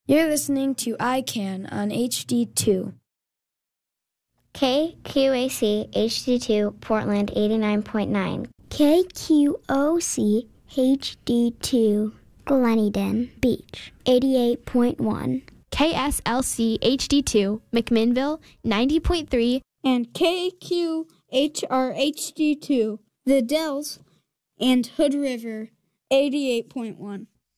You're listening to iCan on HD2. KQAC HD2 Portland 89.9. KQOC HD2 Gleneden Beach 88.1. KSLC HD2 McMinnville 90.3. And KQHR HD2 The Dells and Hood River 88.1.